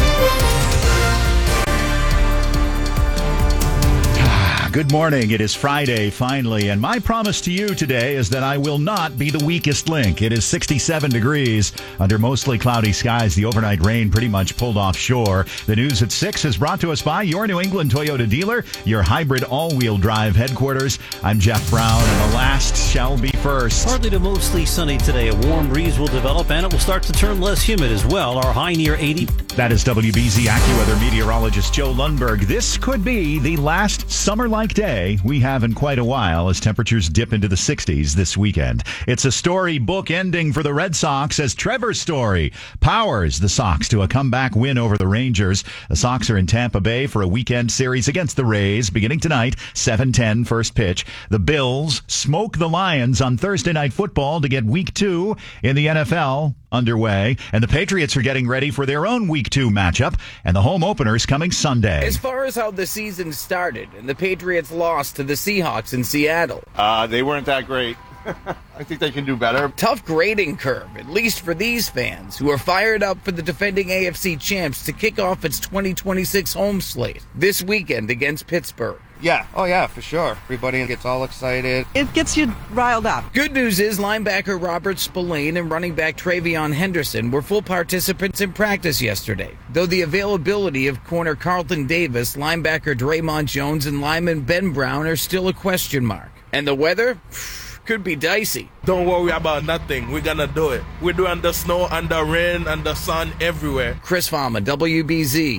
Good morning. It is Friday, finally, and my promise to you today is that I will not be the weakest link. It is 67 degrees under mostly cloudy skies. The overnight rain pretty much pulled offshore. The news at 6 is brought to us by your New England Toyota dealer, your hybrid all-wheel drive headquarters. I'm Jeff Brown, and the last shall be first. Partly to mostly sunny today. A warm breeze will develop, and it will start to turn less humid as well. Our high near 80. That is WBZ AccuWeather meteorologist Joe Lundberg. This could be the last summer-like day we have in quite a while as temperatures dip into the 60s this weekend. It's a storybook ending for the Red Sox as Trevor Story powers the Sox to a comeback win over the Rangers. The Sox are in Tampa Bay for a weekend series against the Rays beginning tonight, 7:10 first pitch. The Bills smoke the Lions on Thursday Night Football to get Week 2 in the NFL underway, and the Patriots are getting ready for their own Week 2 matchup, and the home opener is coming Sunday. As far as how the season started, and the Patriots lost to the Seahawks in Seattle. They weren't that great. I think they can do better. Tough grading curve, at least for these fans, who are fired up for the defending AFC champs to kick off its 2026 home slate this weekend against Pittsburgh. Yeah. Oh, yeah, for sure. Everybody gets all excited. It gets you riled up. Good news is linebacker Robert Spillane and running back Travion Henderson were full participants in practice yesterday, though the availability of corner Carlton Davis, linebacker Draymond Jones, and lineman Ben Brown are still a question mark. And the weather? Could be dicey. Don't worry about nothing. We're gonna do it. We're doing the snow and the rain and the sun everywhere. Chris Farmer, WBZ,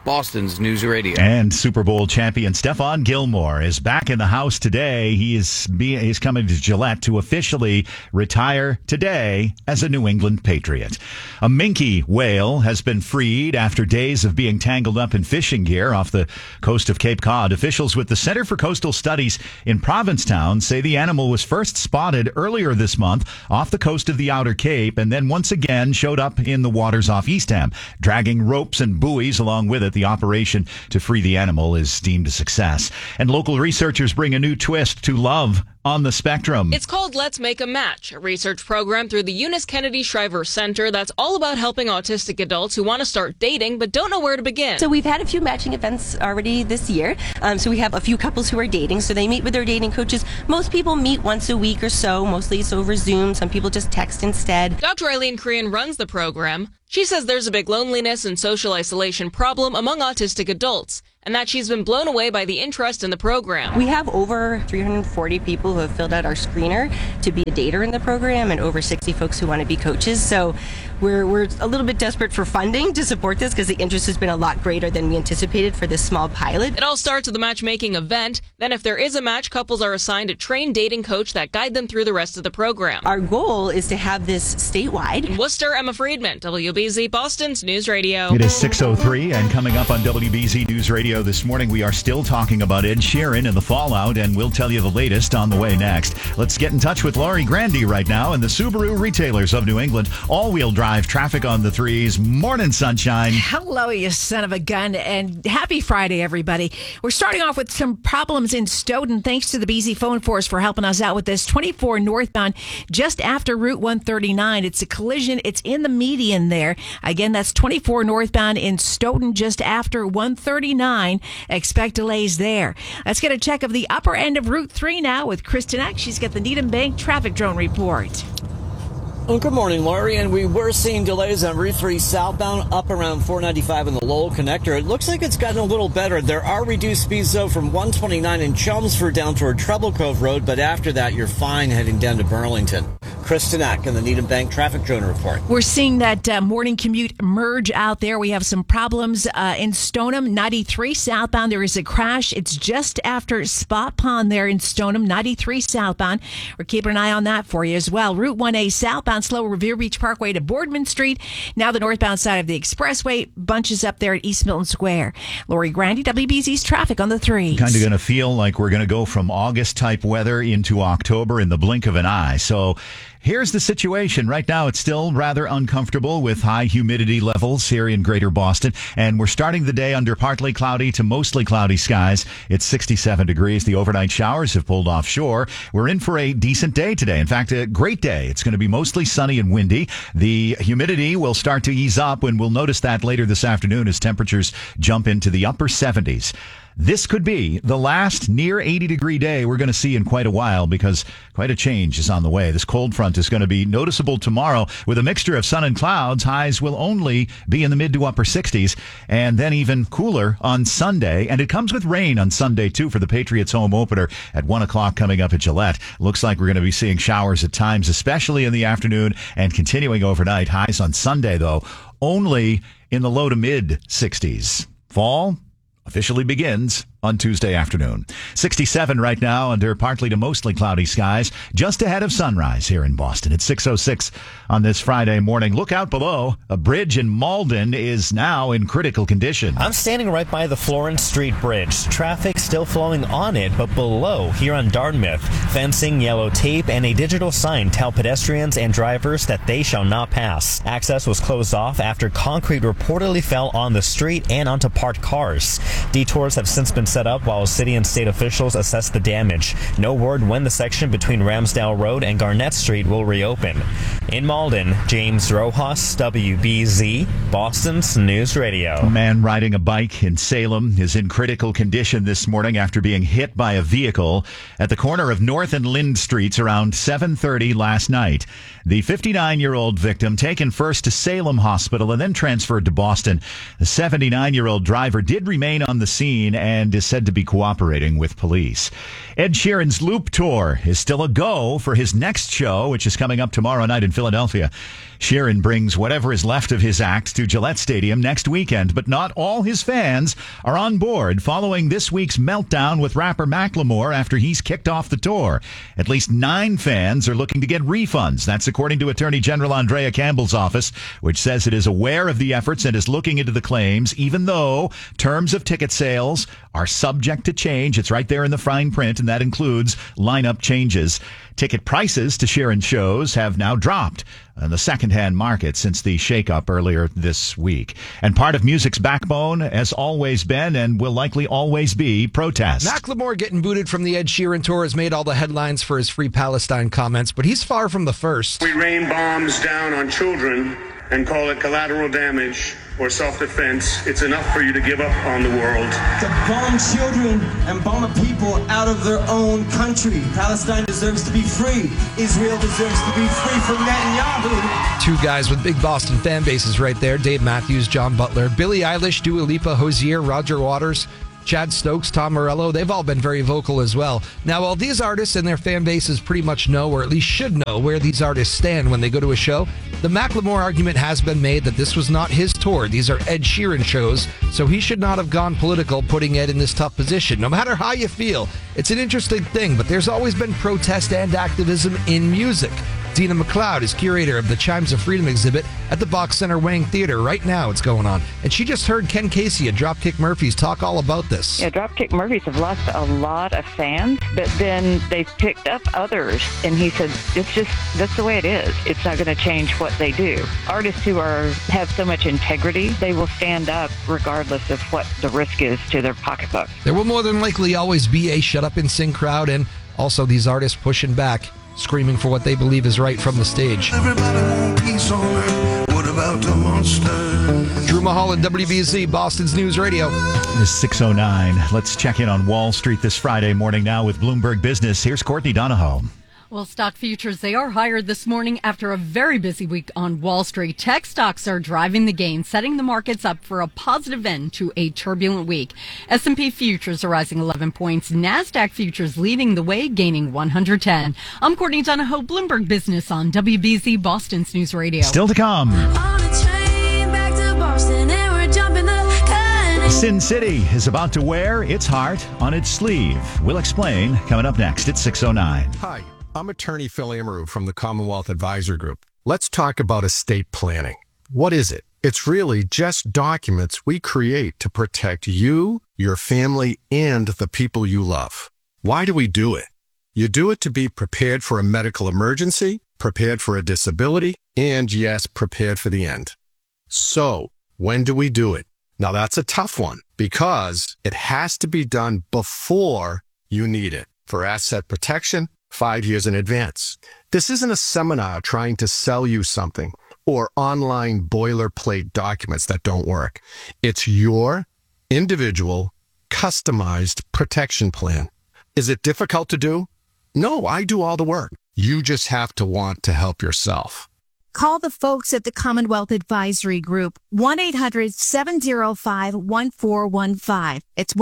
Boston's News Radio. And Super Bowl champion Stephon Gilmore is back in the house today. He's coming to Gillette to officially retire today as a New England Patriot. A minke whale has been freed after days of being tangled up in fishing gear off the coast of Cape Cod. Officials with the Center for Coastal Studies in Provincetown say the animal was first spotted earlier this month off the coast of the Outer Cape and then once again showed up in the waters off Eastham, dragging ropes and buoys along with it. The operation to free the animal is deemed a success. And local researchers bring a new twist to love on the spectrum. It's called Let's Make a Match, a research program through the Eunice Kennedy Shriver Center that's all about helping autistic adults who want to start dating but don't know where to begin. So we've had a few matching events already this year. So we have a few couples who are dating, so they meet with their dating coaches. Most people meet once a week or so, mostly it's over Zoom. Some people just text instead. Dr. Eileen Korean runs the program. She says there's a big loneliness and social isolation problem among autistic adults, and that she's been blown away by the interest in the program. We have over 340 people who have filled out our screener to be a dater in the program and over 60 folks who want to be coaches. So we're a little bit desperate for funding to support this because the interest has been a lot greater than we anticipated for this small pilot. It all starts with a matchmaking event. Then if there is a match, couples are assigned a trained dating coach that guide them through the rest of the program. Our goal is to have this statewide. In Worcester, Emma Friedman, WBZ Boston's News Radio. It is 6:03, and coming up on WBZ News Radio this morning, we are still talking about Ed Sheeran and the fallout, and we'll tell you the latest on the way next. Let's get in touch with Laurie Grandy right now and the Subaru retailers of New England. All-wheel drive traffic on the threes. Morning, sunshine. Hello, you son of a gun, and happy Friday, everybody. We're starting off with some problems in Stoughton. Thanks to the BZ Phone Force for helping us out with this. 24 northbound, just after Route 139. It's a collision. It's in the median there. Again, that's 24 northbound in Stoughton, just after 139. Expect delays there. Let's get a check of the upper end of Route 3 now with Kristen Eck. She's got the Needham Bank traffic drone report. Well, good morning, Laurie. And we were seeing delays on Route 3 southbound up around 495 in the Lowell connector. It looks like it's gotten a little better. There are reduced speeds, though, from 129 in Chelmsford down toward Treble Cove Road. But after that, you're fine heading down to Burlington. Kristen Eck in the Needham Bank traffic drone report. We're seeing that morning commute merge out there. We have some problems in Stoneham, 93 southbound. There is a crash. It's just after Spot Pond there in Stoneham, 93 southbound. We're keeping an eye on that for you as well. Route 1A southbound, slow Revere Beach Parkway to Boardman Street. Now the northbound side of the expressway bunches up there at East Milton Square. Lori Grandy, WBZ's traffic on the threes. Kind of going to feel like we're going to go from August type weather into October in the blink of an eye. So here's the situation. Right now, it's still rather uncomfortable with high humidity levels here in Greater Boston. And we're starting the day under partly cloudy to mostly cloudy skies. It's 67 degrees. The overnight showers have pulled offshore. We're in for a decent day today. In fact, a great day. It's going to be mostly sunny and windy. The humidity will start to ease up, and we'll notice that later this afternoon as temperatures jump into the upper 70s. This could be the last near 80-degree day we're going to see in quite a while because quite a change is on the way. This cold front is going to be noticeable tomorrow with a mixture of sun and clouds. Highs will only be in the mid to upper 60s and then even cooler on Sunday. And it comes with rain on Sunday, too, for the Patriots home opener at 1 o'clock coming up at Gillette. Looks like we're going to be seeing showers at times, especially in the afternoon and continuing overnight. Highs on Sunday, though, only in the low to mid 60s. Fall officially begins on Tuesday afternoon. 67 right now under partly to mostly cloudy skies, just ahead of sunrise here in Boston. It's 6:06 on this Friday morning. Look out below. A bridge in Malden is now in critical condition. I'm standing right by the Florence Street Bridge. Traffic still flowing on it, but below here on Dartmouth, fencing, yellow tape, and a digital sign tell pedestrians and drivers that they shall not pass. Access was closed off after concrete reportedly fell on the street and onto parked cars. Detours have since been set up while city and state officials assess the damage. No word when the section between Ramsdale Road and Garnett Street will reopen. In Malden, James Rojas, WBZ, Boston's News Radio. A man riding a bike in Salem is in critical condition this morning after being hit by a vehicle at the corner of North and Lind Streets around 7:30 last night. The 59-year-old victim taken first to Salem Hospital and then transferred to Boston. The 79-year-old driver did remain on the scene and is said to be cooperating with police. Ed Sheeran's Loop Tour is still a go for his next show, which is coming up tomorrow night in Philadelphia. Sheeran brings whatever is left of his act to Gillette Stadium next weekend, but not all his fans are on board following this week's meltdown with rapper Macklemore after he's kicked off the tour. At least 9 fans are looking to get refunds. That's according to Attorney General Andrea Campbell's office, which says it is aware of the efforts and is looking into the claims, even though terms of ticket sales are subject to change. It's right there in the fine print, and that includes lineup changes. Ticket prices to Sheeran shows have now dropped in the secondhand market since the shakeup earlier this week. And part of music's backbone has always been and will likely always be protest. Macklemore getting booted from the Ed Sheeran tour has made all the headlines for his Free Palestine comments, but he's far from the first. We rain bombs down on children and call it collateral damage or self-defense. It's enough for you to give up on the world. To bomb children and bomb people out of their own country. Palestine deserves to be free. Israel deserves to be free from Netanyahu. 2 guys with big Boston fan bases right there. Dave Matthews, John Butler, Billie Eilish, Dua Lipa, Hozier, Roger Waters, Chad Stokes, Tom Morello, they've all been very vocal as well. Now, while these artists and their fan bases pretty much know, or at least should know, where these artists stand when they go to a show, the Macklemore argument has been made that this was not his tour. These are Ed Sheeran shows, so he should not have gone political, putting Ed in this tough position. No matter how you feel, it's an interesting thing, but there's always been protest and activism in music. Dina McLeod is curator of the Chimes of Freedom exhibit at the Box Center Wang Theater. Right now it's going on. And she just heard Ken Casey at Dropkick Murphys talk all about this. Yeah, Dropkick Murphys have lost a lot of fans, but then they've picked up others. And he said, that's the way it is. It's not going to change what they do. Artists who have so much integrity, they will stand up regardless of what the risk is to their pocketbook. There will more than likely always be a shut up and sing crowd, and also these artists pushing back, screaming for what they believe is right from the stage. Everybody want peace on earth. What about the monster? Drew Mulholland, WBZ, Boston's News Radio. It's 6:09. Let's check in on Wall Street this Friday morning now with Bloomberg Business. Here's Courtney Donahoe. Well, stock futures, they are higher this morning after a very busy week on Wall Street. Tech stocks are driving the gain, setting the markets up for a positive end to a turbulent week. S&P futures are rising 11 points. NASDAQ futures leading the way, gaining 110. I'm Courtney Donahoe, Bloomberg Business on WBZ, Boston's News Radio. Still to come. Sin City is about to wear its heart on its sleeve. We'll explain coming up next at 6:09. Hi. I'm attorney Phil Amaru from the Commonwealth Advisor Group. Let's talk about estate planning. What is it? It's really just documents we create to protect you, your family, and the people you love. Why do we do it? You do it to be prepared for a medical emergency, prepared for a disability, and yes, prepared for the end. So, when do we do it? Now that's a tough one because it has to be done before you need it for asset protection 5 years in advance. This isn't a seminar trying to sell you something or online boilerplate documents that don't work. It's your individual, customized protection plan. Is it difficult to do? No, I do all the work. You just have to want to help yourself. Call the folks at the Commonwealth Advisory Group, 1-800-705-1415. It's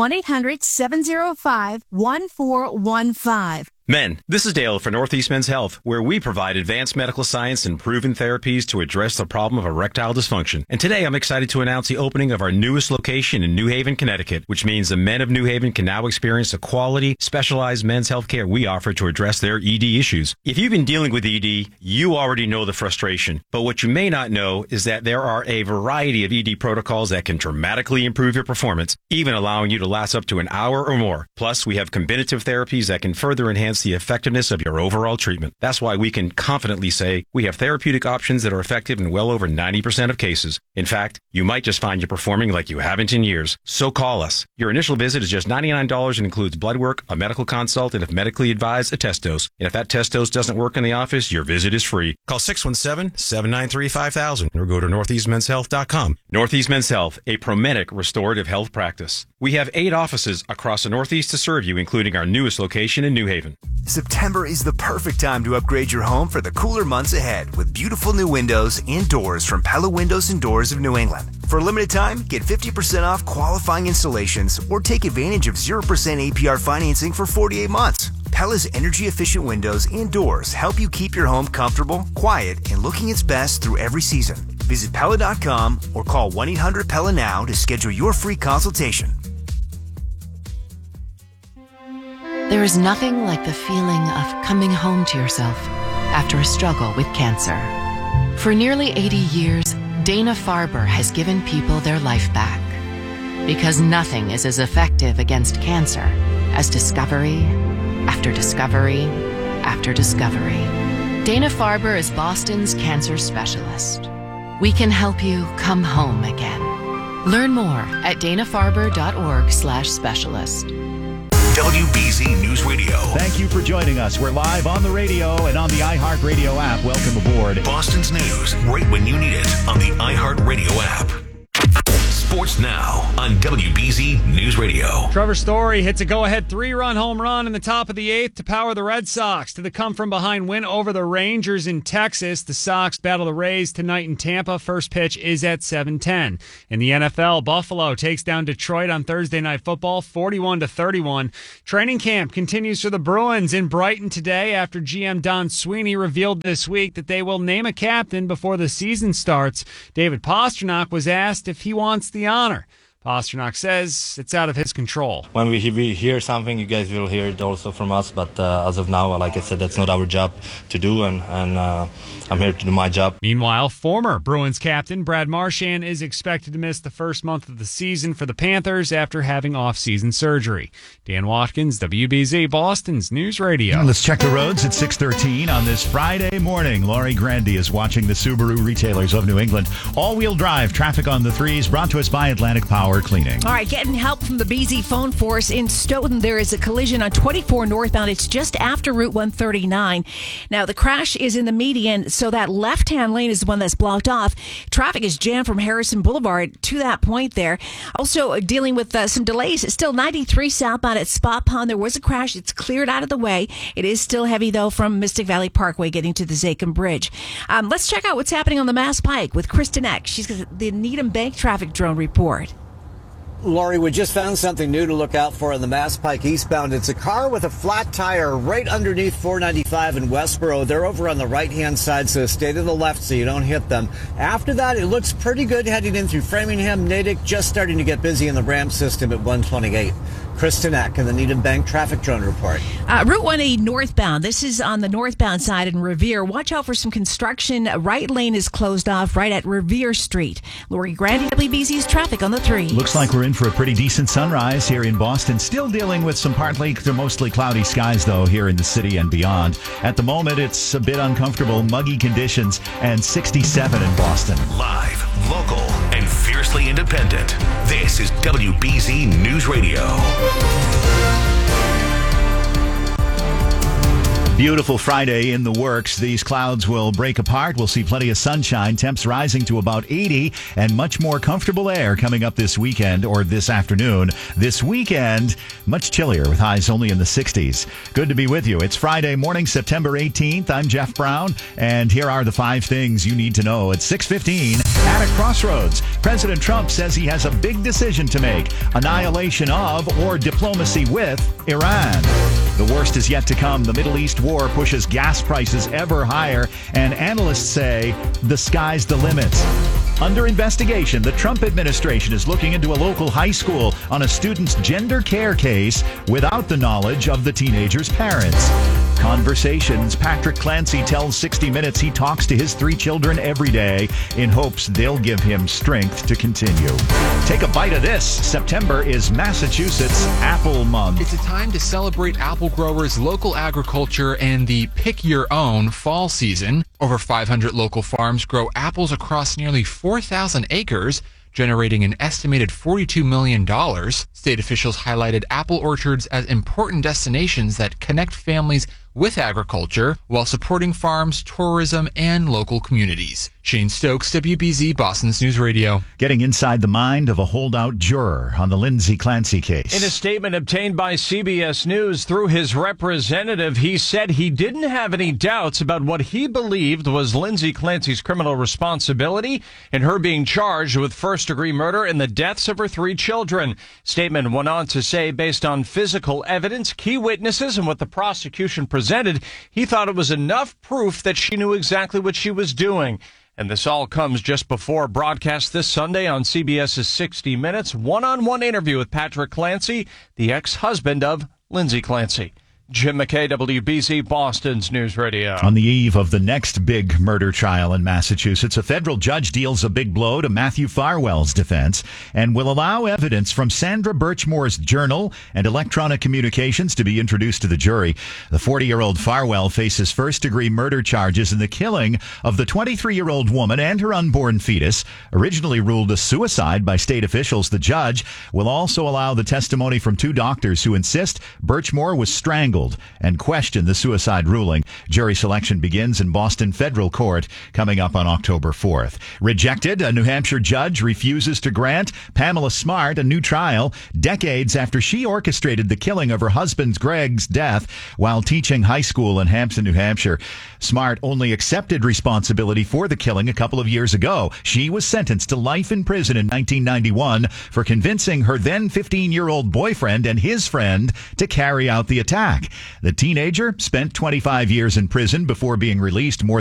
1-800-705-1415. Men, this is Dale for Northeast Men's Health, where we provide advanced medical science and proven therapies to address the problem of erectile dysfunction. And today I'm excited to announce the opening of our newest location in New Haven, Connecticut, which means the men of New Haven can now experience the quality, specialized men's health care we offer to address their ED issues. If you've been dealing with ED, you already know the frustration. But what you may not know is that there are a variety of ED protocols that can dramatically improve your performance, even allowing you to last up to an hour or more. Plus, we have combinative therapies that can further enhance the effectiveness of your overall treatment. That's why we can confidently say we have therapeutic options that are effective in well over 90% of cases. In fact, you might just find you're performing like you haven't in years. So call us. Your initial visit is just $99 and includes blood work, a medical consult, and if medically advised, a test dose. And if that test dose doesn't work in the office, your visit is free. Call 617-793-5000 or go to northeastmenshealth.com. Northeast Men's Health, a Promedic restorative health practice. We have 8 offices across the Northeast to serve you, including our newest location in New Haven. September is the perfect time to upgrade your home for the cooler months ahead with beautiful new windows and doors from Pella Windows and Doors of New England. For a limited time, get 50% off qualifying installations or take advantage of 0% APR financing for 48 months. Pella's energy-efficient windows and doors help you keep your home comfortable, quiet, and looking its best through every season. Visit Pella.com or call 1-800-PELLA now to schedule your free consultation. There is nothing like the feeling of coming home to yourself after a struggle with cancer. For nearly 80 years, Dana-Farber has given people their life back. Because nothing is as effective against cancer as discovery after discovery after discovery. Dana-Farber is Boston's cancer specialist. We can help you come home again. Learn more at danafarber.org/specialist. WBZ News Radio. Thank you for joining us. We're live on the radio and on the iHeartRadio app. Welcome aboard. Boston's news right when you need it on the iHeartRadio app. Sports now on WBZ News Radio. Trevor Story hits a go-ahead 3-run home run in the top of the 8th to power the Red Sox to the come-from-behind win over the Rangers in Texas. The Sox battle the Rays tonight in Tampa. First pitch is at 7:10. In the NFL, Buffalo takes down Detroit on Thursday Night Football 41-31. Training camp continues for the Bruins in Brighton today after GM Don Sweeney revealed this week that they will name a captain before the season starts. David Pastrnak was asked if he wants the honor. Pastrnak says it's out of his control. When we hear something, you guys will hear it also from us. But as of now, like I said, that's not our job to do, and I'm here to do my job. Meanwhile, former Bruins captain Brad Marchand is expected to miss the first month of the season for the Panthers after having off-season surgery. Dan Watkins, WBZ, Boston's News Radio. Let's check the roads at 6:13 on this Friday morning. Laurie Grandy is watching the Subaru retailers of New England. All-wheel drive traffic on the 3s brought to us by Atlantic Power Cleaning. All right, getting help from the BZ phone force in Stoughton. There is a collision on 24 northbound. It's just after Route 139. Now, the crash is in the median, so that left-hand lane is the one that's blocked off. Traffic is jammed from Harrison Boulevard to that point there. Also dealing with some delays. It's still 93 southbound at Spot Pond. There was a crash. It's cleared out of the way. It is still heavy, though, from Mystic Valley Parkway getting to the Zakim Bridge. Let's check out what's happening on the Mass Pike with Kristen Eck. She's got the Needham Bank traffic drone report. Laurie, we just found something new to look out for on the Mass Pike eastbound. It's a car with a flat tire right underneath 495 in Westboro. They're over on the right-hand side, so stay to the left so you don't hit them. After that, it looks pretty good heading in through Framingham, Natick, just starting to get busy in the ramp system at 128. Kristen Eck in the Needham Bank Traffic Drone Report. Route 180 northbound. This is on the northbound side in Revere. Watch out for some construction. Right lane is closed off right at Revere Street. Lori Grandy, WBZ's traffic on the 3. Looks like we're in for a pretty decent sunrise here in Boston. Still dealing with some partly to mostly cloudy skies, though, here in the city and beyond. At the moment, it's a bit uncomfortable, muggy conditions, and 67 in Boston. Live, local, and fiercely independent. This is WBZ News Radio. Beautiful Friday in the works. These clouds will break apart. We'll see plenty of sunshine. Temps rising to about 80 and much more comfortable air coming up this weekend or this afternoon. This weekend, much chillier with highs only in the 60s. Good to be with you. It's Friday morning, September 18th. I'm Jeff Brown, and here are the 5 things you need to know at 6:15 at a crossroads. President Trump says he has a big decision to make: annihilation of or diplomacy with Iran. The worst is yet to come. The Middle East war pushes gas prices ever higher, and analysts say the sky's the limit. Under investigation, the Trump administration is looking into a local high school on a student's gender care case without the knowledge of the teenager's parents. Conversations. Patrick Clancy tells 60 Minutes he talks to his 3 children every day in hopes they'll give him strength to continue. Take a bite of this. September is Massachusetts Apple Month. It's a time to celebrate apple growers, local agriculture, and the pick your own fall season. Over 500 local farms grow apples across nearly 4,000 acres, generating an estimated $42 million. State officials highlighted apple orchards as important destinations that connect families with agriculture while supporting farms, tourism, and local communities. Shane Stokes, WBZ, Boston's News Radio. Getting inside the mind of a holdout juror on the Lindsay Clancy case. In a statement obtained by CBS News through his representative, he said he didn't have any doubts about what he believed was Lindsay Clancy's criminal responsibility in her being charged with first-degree murder in the deaths of her 3 children. Statement went on to say, based on physical evidence, key witnesses, and what the prosecution presented, he thought it was enough proof that she knew exactly what she was doing. And this all comes just before broadcast this Sunday on CBS's 60 Minutes, one-on-one interview with Patrick Clancy, the ex-husband of Lindsay Clancy. Jim McKay, WBZ, Boston's News Radio. On the eve of the next big murder trial in Massachusetts, a federal judge deals a big blow to Matthew Farwell's defense and will allow evidence from Sandra Birchmore's journal and electronic communications to be introduced to the jury. The 40-year-old Farwell faces first-degree murder charges in the killing of the 23-year-old woman and her unborn fetus. Originally ruled a suicide by state officials, the judge will also allow the testimony from 2 doctors who insist Birchmore was strangled and question the suicide ruling. Jury selection begins in Boston Federal Court coming up on October 4th. Rejected, a New Hampshire judge refuses to grant Pamela Smart a new trial decades after she orchestrated the killing of her husband Greg's death while teaching high school in Hampton, New Hampshire. Smart only accepted responsibility for the killing a couple of years ago. She was sentenced to life in prison in 1991 for convincing her then 15-year-old boyfriend and his friend to carry out the attack. The teenager spent 25 years in prison before being released more